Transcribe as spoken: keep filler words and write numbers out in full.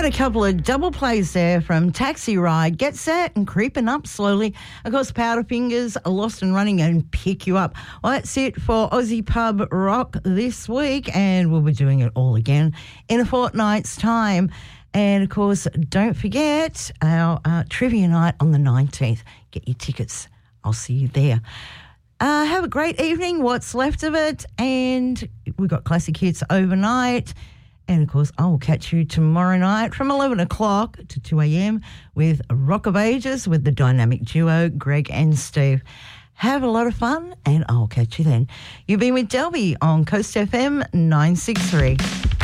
had a couple of double plays there from Taxi Ride, Get Set and Creeping Up Slowly. Of course, Powderfingers, Lost and Running and Pick You Up. Well, that's it for Aussie Pub Rock this week, and we'll be doing it all again in a fortnight's time. And, of course, don't forget our uh, trivia night on the nineteenth. Get your tickets. I'll see you there. Uh, have a great evening, what's left of it, and we've got classic hits overnight. And, of course, I will catch you tomorrow night from eleven o'clock to two a.m. with Rock of Ages with the dynamic duo Greg and Steve. Have a lot of fun, and I'll catch you then. You've been with Delby on Coast F M nine six three.